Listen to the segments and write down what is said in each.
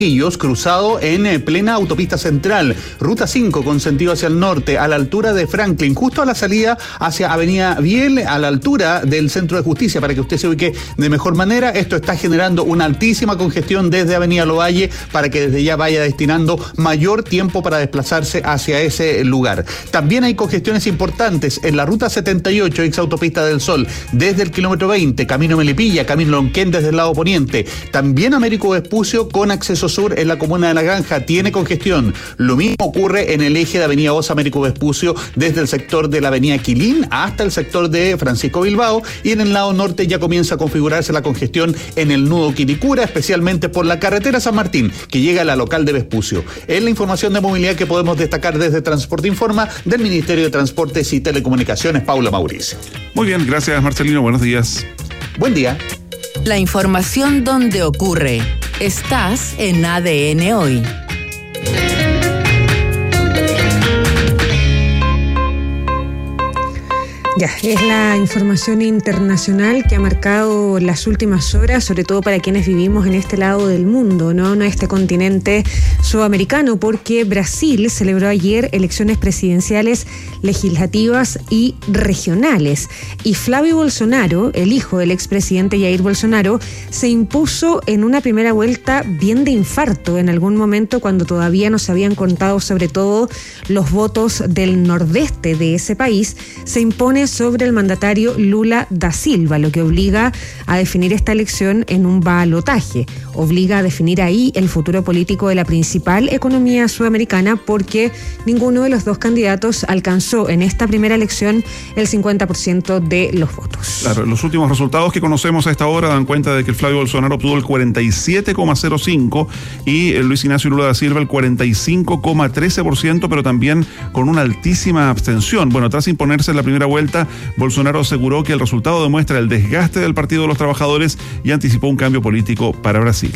cruzado en plena autopista central, ruta 5 con sentido hacia el norte, a la altura de Franklin, justo a la salida hacia Avenida Biel, a la altura del Centro de Justicia, para que usted se ubique de mejor manera. Esto está generando una altísima congestión desde Avenida Lovalle, para que desde ya vaya destinando mayor tiempo para desplazarse hacia ese lugar. También hay congestiones importantes en la ruta 78, ex autopista del Sol, desde el kilómetro 20, camino Melipilla, camino Lonquén desde el lado poniente. También Américo Vespucio con acceso sur en la comuna de La Granja tiene congestión. Lo mismo ocurre en el eje de Avenida Osa Américo Vespucio, desde el sector de la Avenida Quilín hasta el sector de Francisco Bilbao, y en el lado norte ya comienza a configurarse la congestión en el nudo Quilicura, especialmente por la carretera San Martín, que llega a la local de Vespucio. Es la información de movilidad que podemos destacar desde Transporte Informa del Ministerio de Transportes y Telecomunicaciones. Paula Mauricio. Muy bien, gracias Marcelino, buenos días. Buen día. La información donde ocurre. Estás en ADN Hoy. Ya, es la información internacional que ha marcado las últimas horas, sobre todo para quienes vivimos en este lado del mundo, ¿no? En este continente sudamericano, porque Brasil celebró ayer elecciones presidenciales, legislativas y regionales. Y Flavio Bolsonaro, el hijo del expresidente Jair Bolsonaro, se impuso en una primera vuelta bien de infarto en algún momento, cuando todavía no se habían contado sobre todo los votos del nordeste de ese país. Se impone sobre el mandatario Lula da Silva, lo que obliga a definir esta elección en un balotaje. Obliga a definir ahí el futuro político de la principal economía sudamericana, porque ninguno de los dos candidatos alcanzó en esta primera elección el 50% de los votos. Claro, los últimos resultados que conocemos a esta hora dan cuenta de que el Flavio Bolsonaro obtuvo el 47,05% y el Luis Ignacio Lula da Silva el 45,13%, pero también con una altísima abstención. Bueno, tras imponerse en la primera vuelta, Bolsonaro aseguró que el resultado demuestra el desgaste del Partido de los Trabajadores y anticipó un cambio político para Brasil.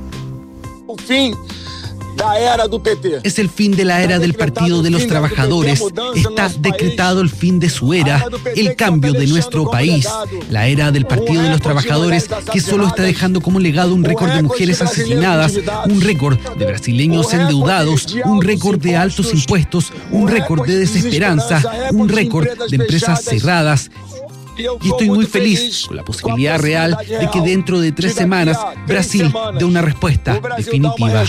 Es el fin de la era del Partido de los Trabajadores. Está decretado el fin de su era, el cambio de nuestro país. La era del Partido de los Trabajadores, que solo está dejando como legado un récord de mujeres asesinadas, un récord de brasileños endeudados, un récord de altos impuestos, un récord de desesperanza, un récord de empresas cerradas. Y estoy muy feliz con la posibilidad real de que dentro de 3 semanas Brasil dé una respuesta definitiva.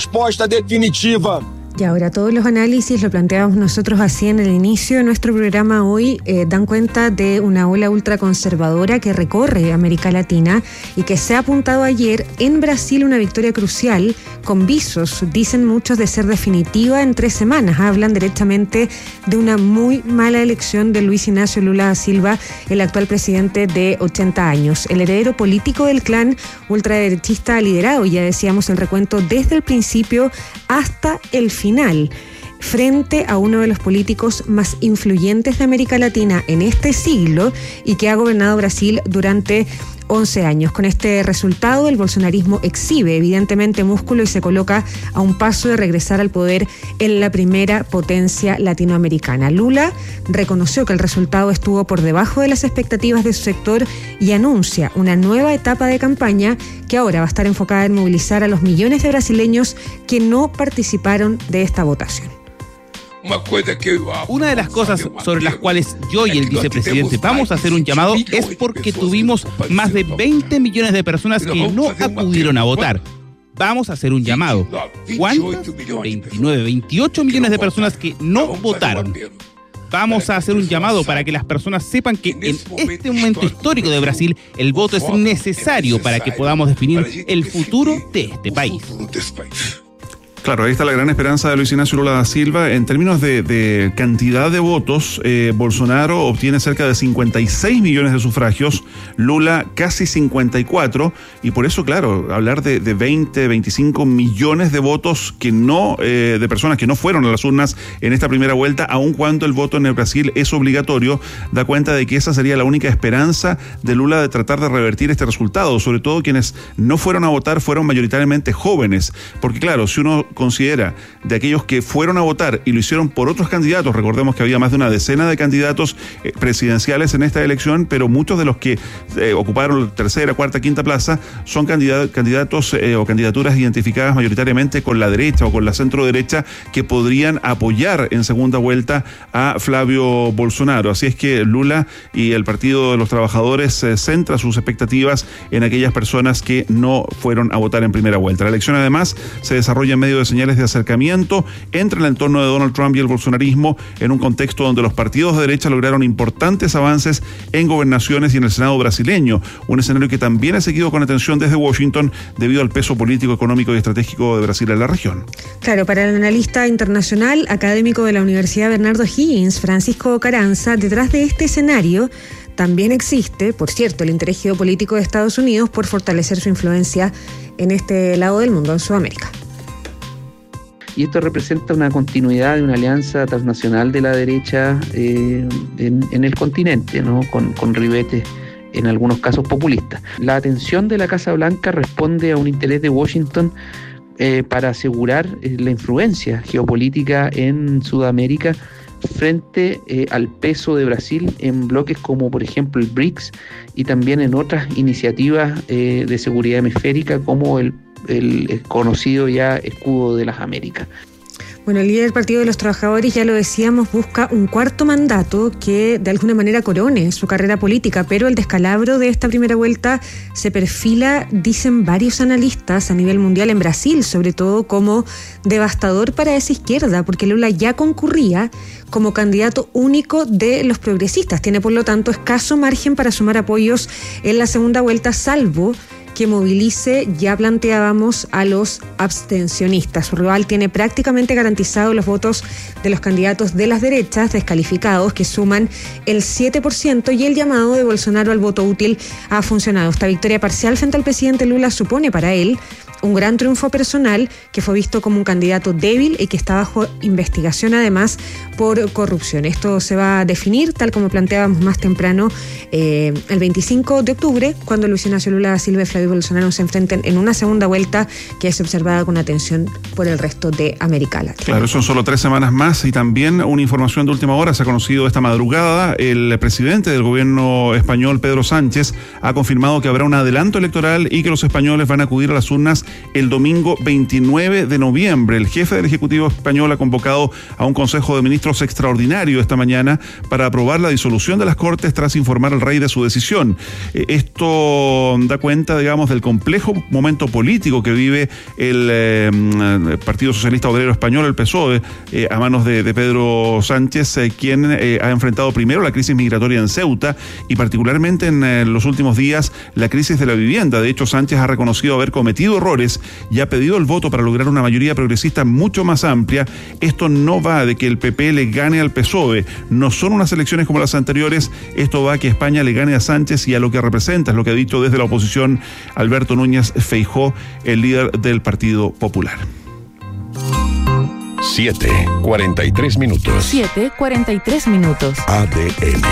Y ahora todos los análisis, lo planteábamos nosotros así en el inicio de nuestro programa hoy, dan cuenta de una ola ultraconservadora que recorre América Latina y que se ha apuntado ayer en Brasil una victoria crucial, con visos, dicen muchos, de ser definitiva en 3 semanas. Hablan directamente de una muy mala elección de Luis Ignacio Lula da Silva, el actual presidente de 80 años. El heredero político del clan ultraderechista ha liderado, ya decíamos, el recuento desde el principio hasta el final, frente a uno de los políticos más influyentes de América Latina en este siglo y que ha gobernado Brasil durante 11 años. Con este resultado, el bolsonarismo exhibe evidentemente músculo y se coloca a un paso de regresar al poder en la primera potencia latinoamericana. Lula reconoció que el resultado estuvo por debajo de las expectativas de su sector y anuncia una nueva etapa de campaña que ahora va a estar enfocada en movilizar a los millones de brasileños que no participaron de esta votación. Una de las cosas sobre las cuales yo y el vicepresidente vamos a hacer un llamado es porque tuvimos más de 20 millones de personas que no acudieron a votar. Vamos a hacer un llamado. ¿Cuántas? 29, 28 millones de personas que no votaron. Vamos a hacer un llamado para que las personas sepan que en este momento histórico de Brasil el voto es necesario para que podamos definir el futuro de este país. Claro, ahí está la gran esperanza de Luis Ignacio Lula da Silva. En términos de cantidad de votos, Bolsonaro obtiene cerca de 56 millones de sufragios, Lula casi 54, y por eso, claro, hablar de 20, 25 millones de votos que no, de personas que no fueron a las urnas en esta primera vuelta, aun cuando el voto en el Brasil es obligatorio, da cuenta de que esa sería la única esperanza de Lula de tratar de revertir este resultado. Sobre todo quienes no fueron a votar fueron mayoritariamente jóvenes, porque claro, si uno considera de aquellos que fueron a votar y lo hicieron por otros candidatos, recordemos que había más de una decena de candidatos presidenciales en esta elección, pero muchos de los que ocuparon tercera, cuarta, quinta plaza son candidatos o candidaturas identificadas mayoritariamente con la derecha o con la centro derecha que podrían apoyar en segunda vuelta a Flavio Bolsonaro. Así es que Lula y el Partido de los Trabajadores centra sus expectativas en aquellas personas que no fueron a votar en primera vuelta. La elección además se desarrolla en medio de señales de acercamiento entre el entorno de Donald Trump y el bolsonarismo en un contexto donde los partidos de derecha lograron importantes avances en gobernaciones y en el Senado brasileño, un escenario que también ha seguido con atención desde Washington debido al peso político, económico y estratégico de Brasil en la región. Claro, para el analista internacional, académico de la Universidad Bernardo Higgins, Francisco Caranza, detrás de este escenario también existe, por cierto, el interés geopolítico de Estados Unidos por fortalecer su influencia en este lado del mundo, en Sudamérica. Y esto representa una continuidad de una alianza transnacional de la derecha en el continente, ¿no? Con ribetes en algunos casos populistas. La atención de la Casa Blanca responde a un interés de Washington para asegurar la influencia geopolítica en Sudamérica frente al peso de Brasil en bloques como por ejemplo el BRICS y también en otras iniciativas de seguridad hemisférica como el conocido ya Escudo de las Américas. Bueno, el líder del Partido de los Trabajadores, ya lo decíamos, busca un cuarto mandato que de alguna manera corone su carrera política, pero el descalabro de esta primera vuelta se perfila, dicen varios analistas a nivel mundial en Brasil, sobre todo como devastador para esa izquierda, porque Lula ya concurría como candidato único de los progresistas. Tiene, por lo tanto, escaso margen para sumar apoyos en la segunda vuelta, salvo que movilice, ya planteábamos, a los abstencionistas. Su rival tiene prácticamente garantizados los votos de los candidatos de las derechas descalificados, que suman el 7%, y el llamado de Bolsonaro al voto útil ha funcionado. Esta victoria parcial frente al presidente Lula supone para él un gran triunfo personal, que fue visto como un candidato débil y que está bajo investigación además por corrupción. Esto se va a definir, tal como planteábamos más temprano, el 25 de octubre, cuando Luis Ignacio Lula da Silva y Flavio Bolsonaro se enfrenten en una segunda vuelta que es observada con atención por el resto de América Latina. Claro, son solo 3 semanas más, y también una información de última hora se ha conocido esta madrugada. El presidente del gobierno español, Pedro Sánchez, ha confirmado que habrá un adelanto electoral y que los españoles van a acudir a las urnas el domingo 29 de noviembre. El jefe del Ejecutivo español ha convocado a un Consejo de Ministros extraordinario esta mañana para aprobar la disolución de las Cortes tras informar al rey de su decisión. Esto da cuenta, digamos, del complejo momento político que vive el Partido Socialista Obrero Español, el PSOE, a manos de Pedro Sánchez, quien ha enfrentado primero la crisis migratoria en Ceuta y particularmente en los últimos días la crisis de la vivienda. De hecho, Sánchez ha reconocido haber cometido errores y ha pedido el voto para lograr una mayoría progresista mucho más amplia. Esto no va de que el PP le gane al PSOE, no son unas elecciones como las anteriores, esto va a que España le gane a Sánchez y a lo que representa, es lo que ha dicho desde la oposición Alberto Núñez Feijóo, el líder del Partido Popular. 7:43 minutos. 7:43 minutos. ADN.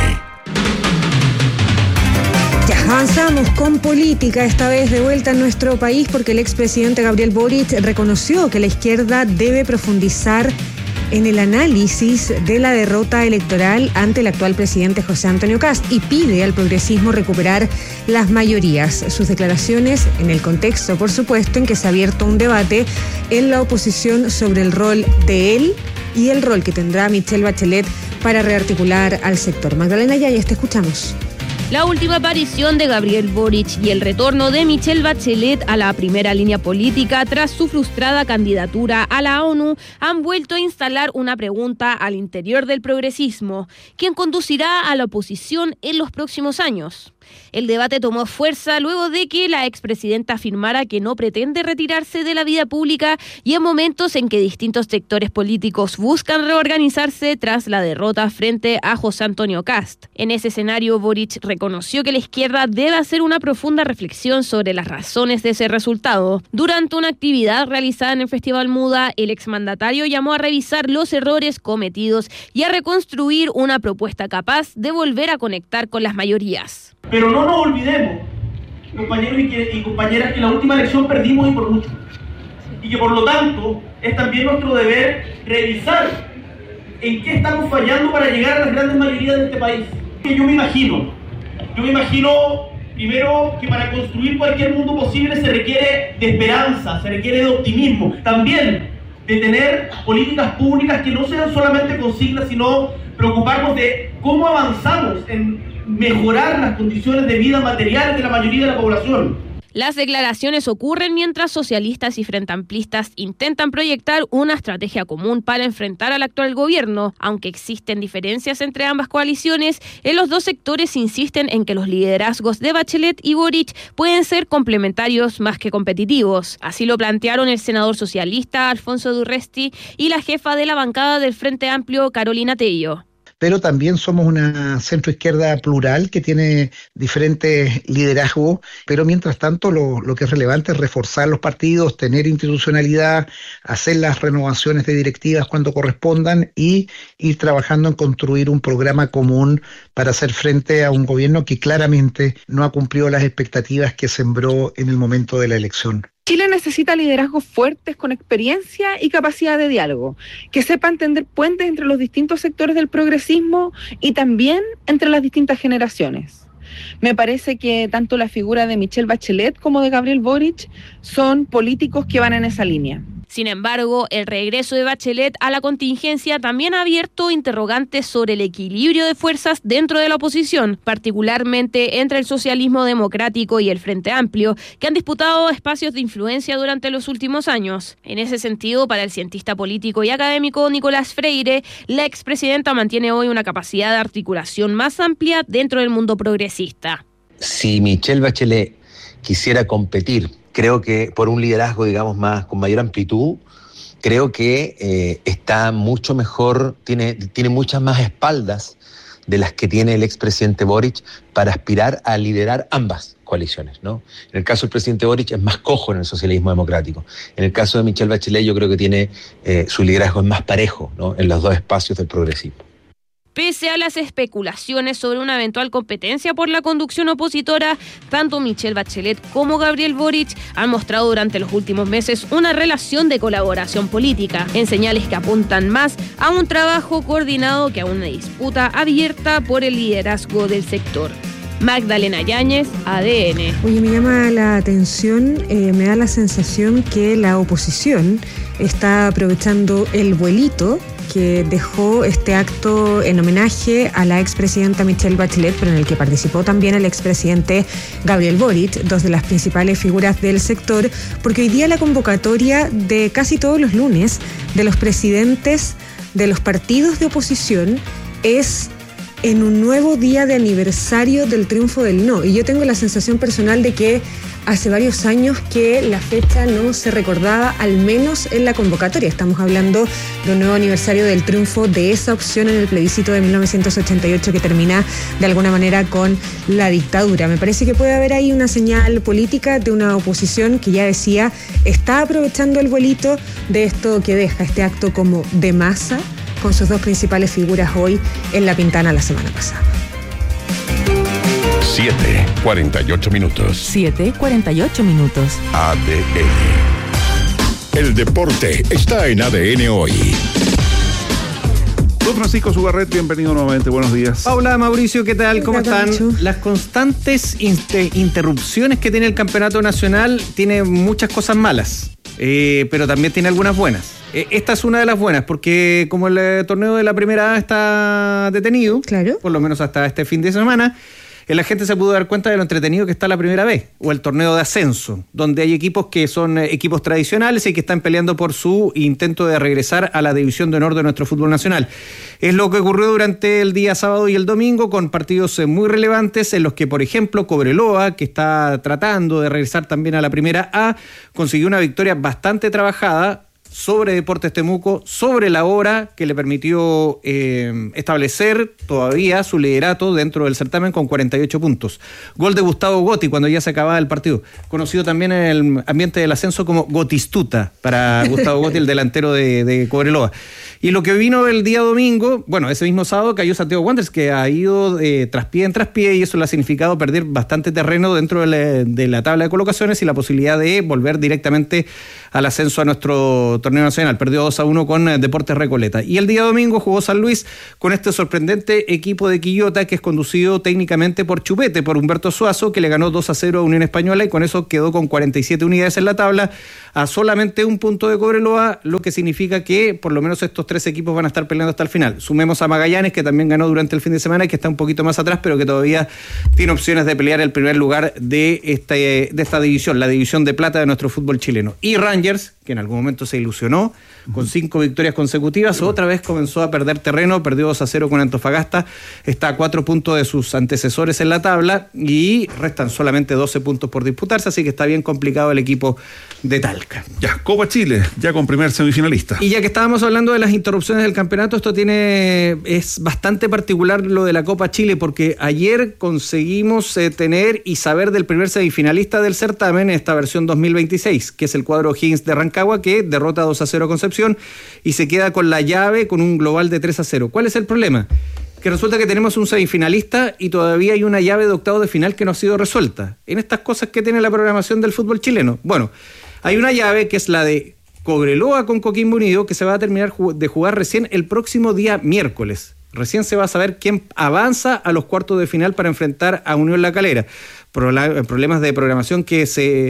Avanzamos con política, esta vez de vuelta en nuestro país, porque el expresidente Gabriel Boric reconoció que la izquierda debe profundizar en el análisis de la derrota electoral ante el actual presidente José Antonio Kast y pide al progresismo recuperar las mayorías. Sus declaraciones en el contexto, por supuesto, en que se ha abierto un debate en la oposición sobre el rol de él y el rol que tendrá Michelle Bachelet para rearticular al sector. Magdalena Yáñez, te escuchamos. La última aparición de Gabriel Boric y el retorno de Michelle Bachelet a la primera línea política tras su frustrada candidatura a la ONU han vuelto a instalar una pregunta al interior del progresismo: ¿quién conducirá a la oposición en los próximos años? El debate tomó fuerza luego de que la expresidenta afirmara que no pretende retirarse de la vida pública y en momentos en que distintos sectores políticos buscan reorganizarse tras la derrota frente a José Antonio Kast. En ese escenario, Boric reconoció que la izquierda debe hacer una profunda reflexión sobre las razones de ese resultado. Durante una actividad realizada en el Festival Muda, el exmandatario llamó a revisar los errores cometidos y a reconstruir una propuesta capaz de volver a conectar con las mayorías. Pero no nos olvidemos, compañeros y compañeras, que la última elección perdimos y por mucho. y que por lo tanto es también nuestro deber revisar en qué estamos fallando para llegar a las grandes mayorías de este país. Yo me imagino primero que para construir cualquier mundo posible se requiere de esperanza, se requiere de optimismo, también de tener políticas públicas que no sean solamente consignas, sino preocuparnos de cómo avanzamos en mejorar las condiciones de vida materiales de la mayoría de la población. Las declaraciones ocurren mientras socialistas y frentamplistas intentan proyectar una estrategia común para enfrentar al actual gobierno. Aunque existen diferencias entre ambas coaliciones, los dos sectores insisten en que los liderazgos de Bachelet y Boric pueden ser complementarios más que competitivos. Así lo plantearon el senador socialista Alfonso Durresti y la jefa de la bancada del Frente Amplio, Carolina Tello. Pero también somos una centroizquierda plural que tiene diferentes liderazgos, pero mientras tanto lo que es relevante es reforzar los partidos, tener institucionalidad, hacer las renovaciones de directivas cuando correspondan y ir trabajando en construir un programa común para hacer frente a un gobierno que claramente no ha cumplido las expectativas que sembró en el momento de la elección. Chile necesita liderazgos fuertes con experiencia y capacidad de diálogo, que sepan tender puentes entre los distintos sectores del progresismo y también entre las distintas generaciones. Me parece que tanto la figura de Michelle Bachelet como de Gabriel Boric son políticos que van en esa línea. Sin embargo, el regreso de Bachelet a la contingencia también ha abierto interrogantes sobre el equilibrio de fuerzas dentro de la oposición, particularmente entre el socialismo democrático y el Frente Amplio, que han disputado espacios de influencia durante los últimos años. En ese sentido, para el cientista político y académico Nicolás Freire, la expresidenta mantiene hoy una capacidad de articulación más amplia dentro del mundo progresista. Si Michelle Bachelet quisiera competir, creo que por un liderazgo, digamos, con mayor amplitud, creo que está mucho mejor, tiene muchas más espaldas de las que tiene el expresidente Boric para aspirar a liderar ambas coaliciones, ¿no? En el caso del presidente Boric es más cojo en el socialismo democrático. En el caso de Michelle Bachelet yo creo que tiene su liderazgo es más parejo, ¿no? En los dos espacios del progresismo. Pese a las especulaciones sobre una eventual competencia por la conducción opositora, tanto Michelle Bachelet como Gabriel Boric han mostrado durante los últimos meses una relación de colaboración política, en señales que apuntan más a un trabajo coordinado que a una disputa abierta por el liderazgo del sector. Magdalena Yáñez, ADN. Oye, me llama la atención, me da la sensación que la oposición está aprovechando el vuelito que dejó este acto en homenaje a la expresidenta Michelle Bachelet, pero en el que participó también el expresidente Gabriel Boric, dos de las principales figuras del sector, porque hoy día la convocatoria de casi todos los lunes de los presidentes de los partidos de oposición es en un nuevo día de aniversario del triunfo del no. Y yo tengo la sensación personal de que hace varios años que la fecha no se recordaba, al menos en la convocatoria. Estamos hablando de un nuevo aniversario del triunfo de esa opción en el plebiscito de 1988 que termina de alguna manera con la dictadura. Me parece que puede haber ahí una señal política de una oposición que ya decía, está aprovechando el vuelito de esto que deja este acto como de masa, con sus dos principales figuras hoy en La Pintana la semana pasada. 7:48 minutos. 7:48 minutos. ADN. El deporte está en ADN hoy. Don Francisco Sugarret, bienvenido nuevamente, buenos días. Hola Mauricio, ¿qué tal? ¿Cómo Hola, están? Pancho. Las constantes interrupciones que tiene el campeonato nacional tiene muchas cosas malas, pero también tiene algunas buenas. Esta es una de las buenas, porque como el torneo de la primera A está detenido, claro, por lo menos hasta este fin de semana, la gente se pudo dar cuenta de lo entretenido que está la primera vez, o el torneo de ascenso, donde hay equipos que son equipos tradicionales y que están peleando por su intento de regresar a la división de honor de nuestro fútbol nacional. Es lo que ocurrió durante el día sábado y el domingo, con partidos muy relevantes en los que, por ejemplo, Cobreloa, que está tratando de regresar también a la primera A, consiguió una victoria bastante trabajada sobre Deportes Temuco, sobre la hora, que le permitió establecer todavía su liderato dentro del certamen con 48 puntos. Gol de Gustavo Gotti cuando ya se acababa el partido, conocido también en el ambiente del ascenso como Gotistuta para Gustavo Gotti, el delantero de Cobreloa. Y lo que vino el día domingo, bueno, ese mismo sábado cayó Santiago Wanderers, que ha ido traspié en traspié, y eso le ha significado perder bastante terreno dentro de la tabla de colocaciones y la posibilidad de volver directamente al ascenso a nuestro torneo nacional. Perdió 2-1 con Deportes Recoleta. Y el día domingo jugó San Luis con este sorprendente equipo de Quillota, que es conducido técnicamente por Chupete, por Humberto Suazo, que le ganó 2-0 a Unión Española, y con eso quedó con 47 unidades en la tabla, a solamente un punto de Cobreloa, lo que significa que por lo menos estos 3 equipos van a estar peleando hasta el final. Sumemos a Magallanes, que también ganó durante el fin de semana y que está un poquito más atrás, pero que todavía tiene opciones de pelear el primer lugar de esta división, la división de plata de nuestro fútbol chileno. Y Rangers, que en algún momento se ilusionó con 5 victorias consecutivas, otra vez comenzó a perder terreno, perdió 2-0 con Antofagasta, está a 4 puntos de sus antecesores en la tabla y restan solamente 12 puntos por disputarse, así que está bien complicado el equipo de Talca. Ya, Copa Chile, ya con primer semifinalista. Y ya que estábamos hablando de las interrupciones del campeonato, es bastante particular lo de la Copa Chile, porque ayer conseguimos tener y saber del primer semifinalista del certamen, esta versión 2026, que es el cuadro Higgins de Rancagua, que derrota 2-0 a Concepción y se queda con la llave con un global de 3-0. ¿Cuál es el problema? Que resulta que tenemos un semifinalista y todavía hay una llave de octavos de final que no ha sido resuelta. En estas cosas que tiene la programación del fútbol chileno. Bueno, hay una llave que es la de Cobreloa con Coquimbo Unido, que se va a terminar de jugar recién el próximo día miércoles. Recién se va a saber quién avanza a los cuartos de final para enfrentar a Unión La Calera. Problemas de programación que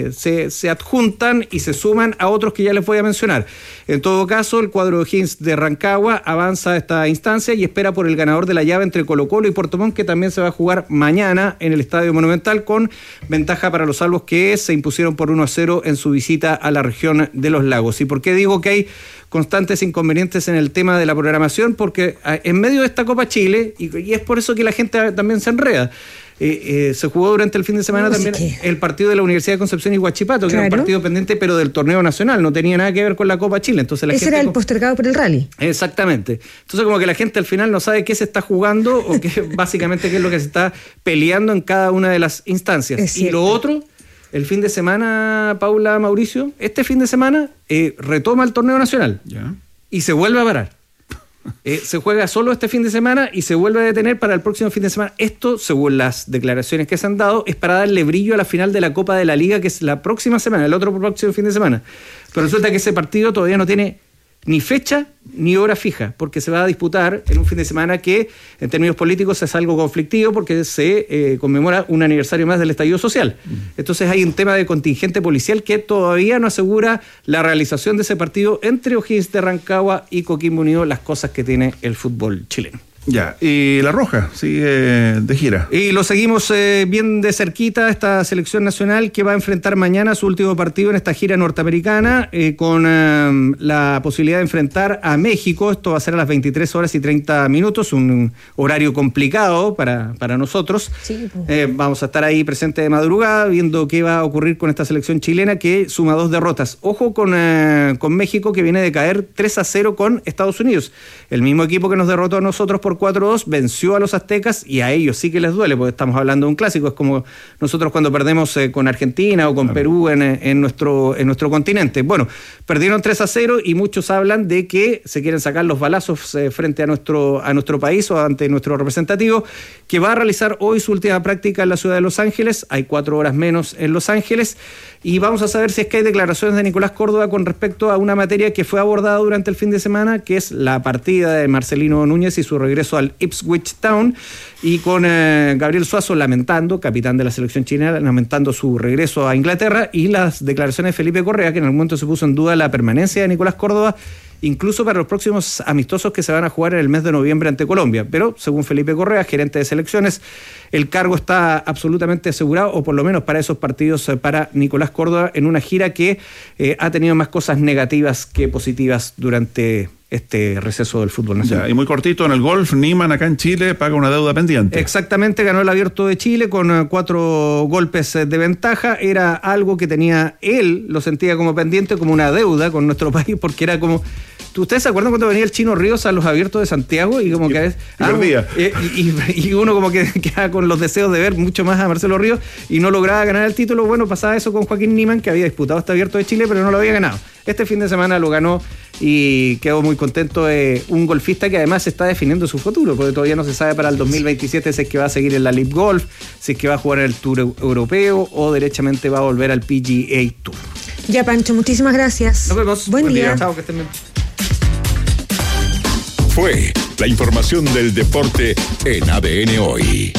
se adjuntan y se suman a otros que ya les voy a mencionar. En todo caso, el cuadro de Higgins de Rancagua avanza a esta instancia y espera por el ganador de la llave entre Colo-Colo y Puerto Montt, que también se va a jugar mañana en el Estadio Monumental, con ventaja para los salvos, que se impusieron por 1-0 en su visita a la región de los lagos. ¿Y por qué digo que hay constantes inconvenientes en el tema de la programación? Porque en medio de esta Copa Chile, y es por eso que la gente también se enreda, se jugó durante el fin de semana también el partido de la Universidad de Concepción y Huachipato, que era un partido pendiente, pero del torneo nacional, no tenía nada que ver con la Copa Chile. Entonces ese era el postergado por el rally. Exactamente. Entonces como que la gente al final no sabe qué se está jugando o básicamente qué es lo que se está peleando en cada una de las instancias. Y lo otro, el fin de semana, Paula, Mauricio, este fin de semana retoma el torneo nacional y se vuelve a parar. Se juega solo este fin de semana y se vuelve a detener para el próximo fin de semana. Esto, según las declaraciones que se han dado, es para darle brillo a la final de la Copa de la Liga, que es la próxima semana, el otro próximo fin de semana. Pero resulta que ese partido todavía no tiene ni fecha ni hora fija, porque se va a disputar en un fin de semana que en términos políticos es algo conflictivo, porque se conmemora un aniversario más del estallido social. Entonces hay un tema de contingente policial que todavía no asegura la realización de ese partido entre O'Higgins de Rancagua y Coquimbo Unido, las cosas que tiene el fútbol chileno. Ya, y La Roja sigue de gira. Y lo seguimos bien de cerquita, esta selección nacional que va a enfrentar mañana su último partido en esta gira norteamericana, con la posibilidad de enfrentar a México. Esto va a ser a las 23:30, un horario complicado para nosotros. Sí, pues. Vamos a estar ahí presentes de madrugada, viendo qué va a ocurrir con esta selección chilena que suma 2 derrotas. Ojo con México, que viene de caer 3-0 con Estados Unidos. El mismo equipo que nos derrotó a nosotros por 4-2, venció a los aztecas, y a ellos sí que les duele, porque estamos hablando de un clásico. Es como nosotros cuando perdemos con Argentina o con Perú en nuestro continente. Bueno, perdieron 3-0 y muchos hablan de que se quieren sacar los balazos frente a nuestro país o ante nuestro representativo, que va a realizar hoy su última práctica en la ciudad de Los Ángeles. Hay 4 horas menos en Los Ángeles, y vamos a saber si es que hay declaraciones de Nicolás Córdoba con respecto a una materia que fue abordada durante el fin de semana, que es la partida de Marcelino Núñez y su regreso al Ipswich Town, y con Gabriel Suazo lamentando, capitán de la selección chilena, lamentando su regreso a Inglaterra, y las declaraciones de Felipe Correa, que en algún momento se puso en duda la permanencia de Nicolás Córdoba, incluso para los próximos amistosos que se van a jugar en el mes de noviembre ante Colombia. Pero según Felipe Correa, gerente de selecciones, el cargo está absolutamente asegurado, o por lo menos para esos partidos, para Nicolás Córdoba, en una gira que ha tenido más cosas negativas que positivas durante este receso del fútbol nacional. Ya, y muy cortito, en el golf, Niemann acá en Chile paga una deuda pendiente. Exactamente, ganó el Abierto de Chile con 4 golpes de ventaja. Era algo que tenía él, lo sentía como pendiente, como una deuda con nuestro país, porque era como... ¿Ustedes se acuerdan cuando venía el Chino Ríos a los Abiertos de Santiago? Y como que a veces... Y uno como que quedaba con los deseos de ver mucho más a Marcelo Ríos y no lograba ganar el título. Bueno, pasaba eso con Joaquín Niemann, que había disputado este Abierto de Chile, pero no lo había ganado. Este fin de semana lo ganó y quedó muy contento. Un golfista que además está definiendo su futuro, porque todavía no se sabe para el 2027 si es que va a seguir en la LIV Golf, si es que va a jugar en el Tour Europeo o derechamente va a volver al PGA Tour. Ya, Pancho, muchísimas gracias. Nos vemos. Buen día. Chao, que estén bien. Fue la información del deporte en ADN Hoy.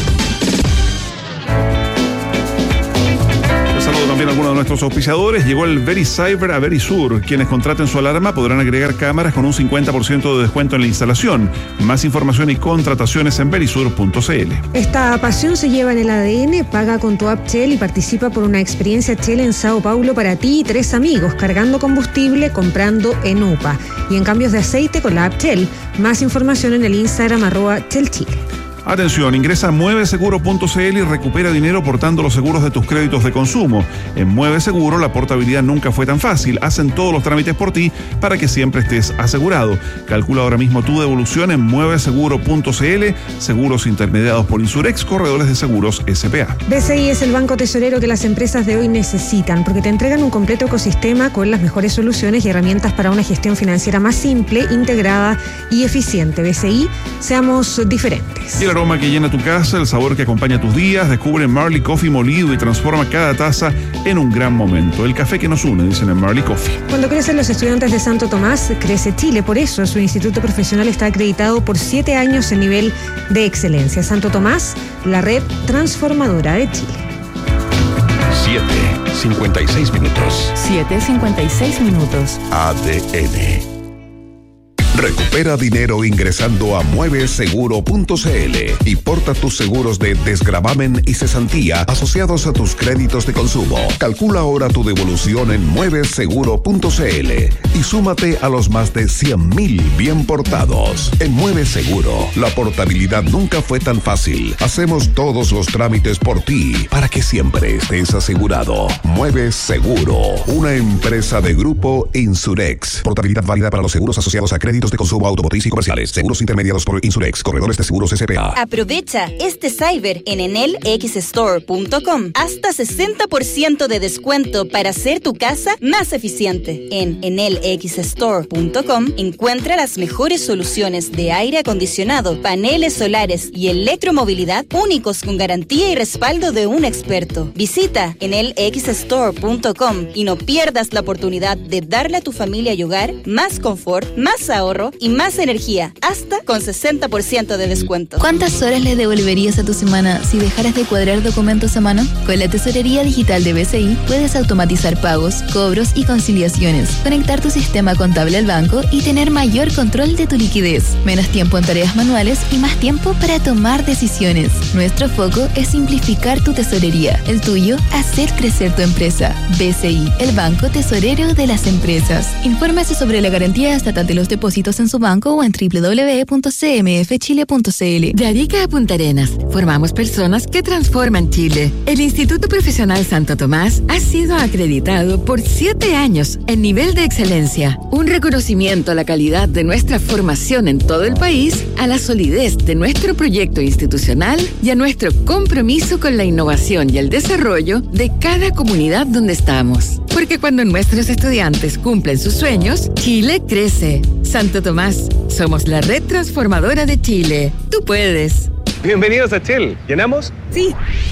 Saludo también a algunos de nuestros auspiciadores. Llegó el VeriCyber a Verisur. Quienes contraten su alarma podrán agregar cámaras con un 50% de descuento en la instalación. Más información y contrataciones en verisur.cl. Esta pasión se lleva en el ADN. Paga con tu app Shell y participa por una experiencia Shell en Sao Paulo para ti y 3 amigos, cargando combustible, comprando en UPA. Y en cambios de aceite con la app Shell. Más información en el Instagram @ShellChile. Atención, ingresa a mueveseguro.cl y recupera dinero portando los seguros de tus créditos de consumo. En Mueve Seguro la portabilidad nunca fue tan fácil. Hacen todos los trámites por ti para que siempre estés asegurado. Calcula ahora mismo tu devolución en mueveseguro.cl. Seguros intermediados por Insurex, corredores de seguros SPA. BCI es el banco tesorero que las empresas de hoy necesitan porque te entregan un completo ecosistema con las mejores soluciones y herramientas para una gestión financiera más simple, integrada y eficiente. BCI, seamos diferentes. Y el aroma que llena tu casa, el sabor que acompaña tus días. Descubre Marley Coffee molido y transforma cada taza en un gran momento. El café que nos une, dicen en Marley Coffee. Cuando crecen los estudiantes de Santo Tomás, crece Chile. Por eso su instituto profesional está acreditado por 7 años en nivel de excelencia. Santo Tomás, la red transformadora de Chile. 7:56 minutos. 7:56 minutos. ADN. Recupera dinero ingresando a mueveseguro.cl y porta tus seguros de desgravamen y cesantía asociados a tus créditos de consumo. Calcula ahora tu devolución en mueveseguro.cl y súmate a los más de 100,000 bien portados. En Mueve Seguro, la portabilidad nunca fue tan fácil. Hacemos todos los trámites por ti para que siempre estés asegurado. Mueve Seguro, una empresa de Grupo Insurex. Portabilidad válida para los seguros asociados a créditos de consumo automotriz y comerciales. Seguros intermediados por Insurex, corredores de seguros SPA. Aprovecha este cyber en enelxstore.com. Hasta 60% de descuento para hacer tu casa más eficiente. En enelxstore.com encuentra las mejores soluciones de aire acondicionado, paneles solares y electromovilidad únicos con garantía y respaldo de un experto. Visita enelxstore.com y no pierdas la oportunidad de darle a tu familia y hogar más confort, más ahorro y más energía, hasta con 60% de descuento. ¿Cuántas horas le devolverías a tu semana si dejaras de cuadrar documentos a mano? Con la tesorería digital de BCI puedes automatizar pagos, cobros y conciliaciones, conectar tu sistema contable al banco y tener mayor control de tu liquidez, menos tiempo en tareas manuales y más tiempo para tomar decisiones. Nuestro foco es simplificar tu tesorería, el tuyo, hacer crecer tu empresa. BCI, el banco tesorero de las empresas. Infórmese sobre la garantía estatal de los depósitos en su banco o en www.cmfchile.cl. De Arica a Punta Arenas, formamos personas que transforman Chile. El Instituto Profesional Santo Tomás ha sido acreditado por 7 años en nivel de excelencia. Un reconocimiento a la calidad de nuestra formación en todo el país, a la solidez de nuestro proyecto institucional y a nuestro compromiso con la innovación y el desarrollo de cada comunidad donde estamos. Porque cuando nuestros estudiantes cumplen sus sueños, Chile crece. Santo Tomás, somos la red transformadora de Chile. Tú puedes. Bienvenidos a Shell. ¿Llenamos? Sí.